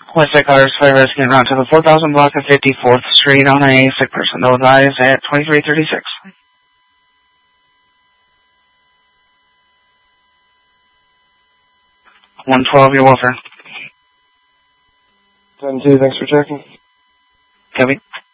Westside Cars Fire Rescue route to the 4000 block of 54th Street on a sick person. They'll advise at 2336. 112, your welfare. 10-2, thanks for checking. Copy.